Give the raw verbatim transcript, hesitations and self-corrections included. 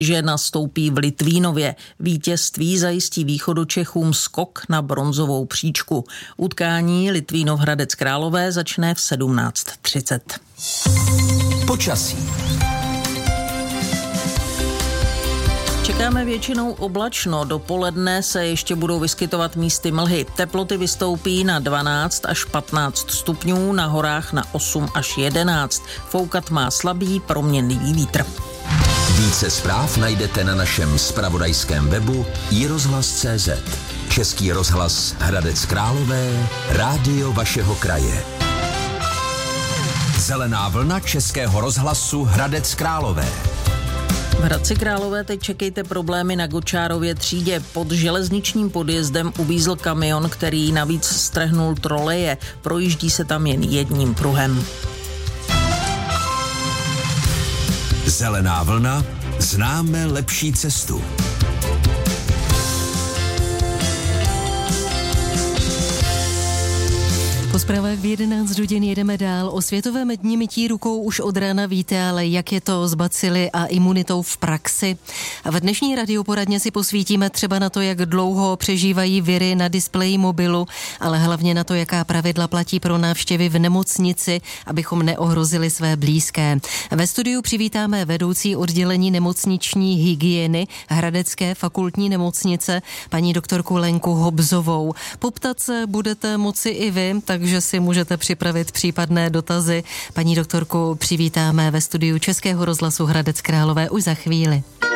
že nastoupí v Litvínově. Vítězství zajistí Východočechům skok na bronzovou příčku. Utkání Litvínov Hradec Králové začne v sedmnáct třicet. Počasí. Čekáme většinou oblačno, dopoledne se ještě budou vyskytovat místy mlhy. Teploty vystoupí na dvanáct až patnáct stupňů, na horách na osm až jedenáct. Foukat má slabý proměnlivý vítr. Více zpráv najdete na našem zpravodajském webu i rozhlas tečka cé zet. Český rozhlas Hradec Králové, rádio vašeho kraje. Zelená vlna Českého rozhlasu Hradec Králové. V Hradci Králové teď čekejte problémy na Gočárově třídě. Pod železničním podjezdem uvízl kamion, který navíc strhnul troleje. Projíždí se tam jen jedním pruhem. Zelená vlna, známe lepší cestu. Po zprávách v jedenáct hodin jedeme dál. O světovém dni mytí rukou už od rána víte, ale jak je to s bacily a imunitou v praxi? A v dnešní radioporadně si posvítíme třeba na to, jak dlouho přežívají viry na displeji mobilu, ale hlavně na to, jaká pravidla platí pro návštěvy v nemocnici, abychom neohrozili své blízké. Ve studiu přivítáme vedoucí oddělení nemocniční hygieny Hradecké fakultní nemocnice, paní doktorku Lenku Hobzovou. Poptat se budete moci i vy, tak takže si můžete připravit případné dotazy. Paní doktorku přivítáme ve studiu Českého rozhlasu Hradec Králové už za chvíli.